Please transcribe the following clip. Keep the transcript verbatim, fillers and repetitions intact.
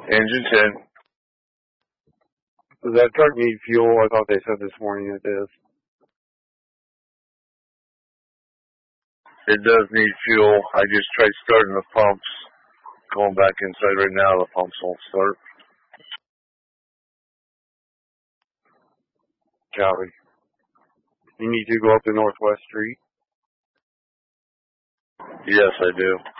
Engine ten. Does that truck need fuel? I thought they said this morning it does. It does need fuel. I just tried starting the pumps. Going back inside right now, the pumps won't start. Copy. You need to go up the Northwest Street? Yes, I do.